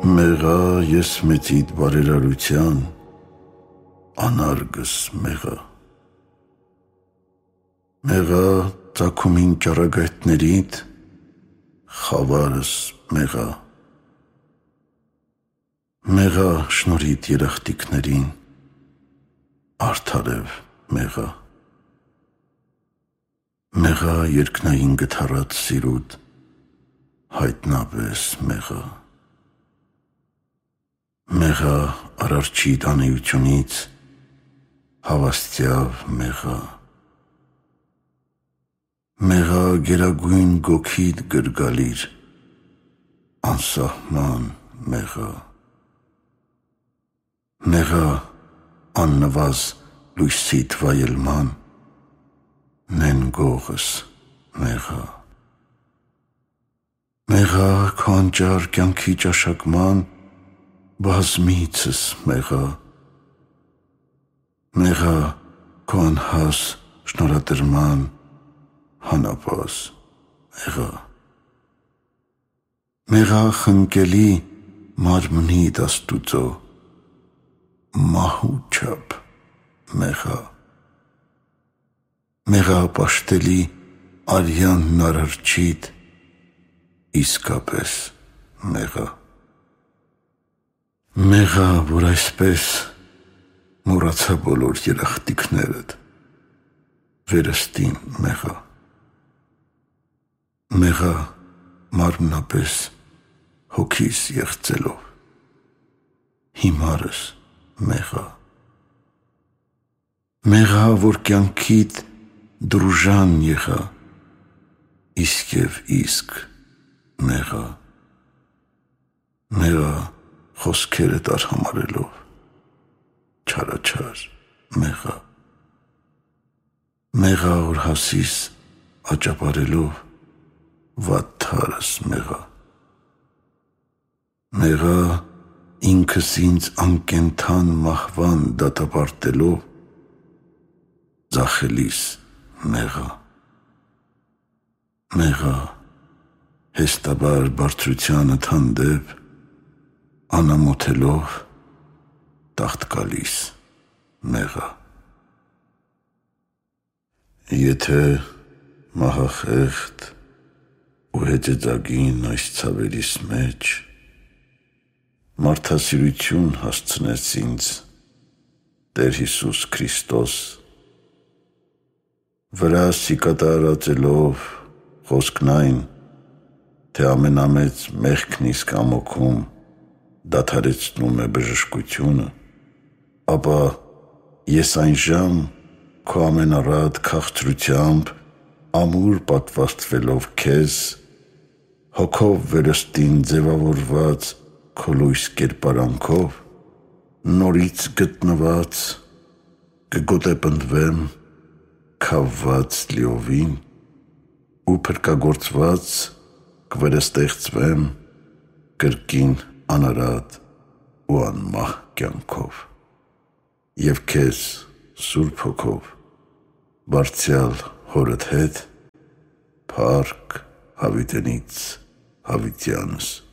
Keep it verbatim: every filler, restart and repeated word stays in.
Մեղա ես մեծիդ բարերարության, անարգս մեղա։ Մեղա ծագումին ճառագայթներիդ, խավարս մեղա։ Մեղա շնորհիդ երախտիկներին, արդարև մեղա։ Մեղա երկնային գթառած սիրուդ, հայտնապես մեղա։ Մեղա արարչի տանեությունից, հավաստյավ մեղա։ Մեղա գերագույն գոգիդ գրգալիր, անսահման մեղա։ Մեղա աննվազ լույսիդ վայելման, նենգողս մեղա։ Մեղա քո անճար կյանքի ճաշակման, բազմիցս մեղա։ Մեղա քո անհաս շնորհատրման, հանապազ մեղա։ Մեղա խնկելի մարմնիդ Աստուծո, մահու չափ մեղա։ Մեղա պաշտելի արյան արարչիդ, իսկապես մեղա։ Մեղա, որ այսպես մոռացա բոլոր երախտիկներդ, վերստին մեղա։ Մեղա մարմնապես հոգիս եղծելով, հիմարս մեղա։ Մեղա, որ կյանքիդ դրուժան եղա, իսկ և իսկ մեղա։ Մեղա խոսքերդ արհամարելով, չարաչար մեղա։ Մեղա, որ հասիս աճապարելով, վատթարս մեղա։ Մեղա, ինքս ինձ անկենդան մահվան դատապարտելով, ձախելիս մեղա։ Մեղա, հեստաբար բարձրությանդ հանդեպ, անամոթելով, տաղտկալիս մեղա։ Եթե մահախեղդ ու հետեծագին այս ցավերիս մեջ մարդասիրություն հասցնես ինձ, Տեր Հիսուս Քրիստոս, վրաս կատարածելով խոսքն այն, թե ամենամեծ մեղքն իսկ ամոքում դադարեցնում է բժշկությունը, ապա ես այնժամ քո ամենառատ քաղցրությամբ ամուր պատվաստվելով քեզ, հոգով վերստին ձևավորված քո լույս կերպարանքով, նորից գտնված կգոտեպնդվեմ քավված լիովին ու փրկագործված կվերստեղծվեմ կրկին անարատ ու անմահ կյանքով և քեզ Սուրբ Հոգով բարձյալ հորդ հետ փառք հավիտենից հավիտյանս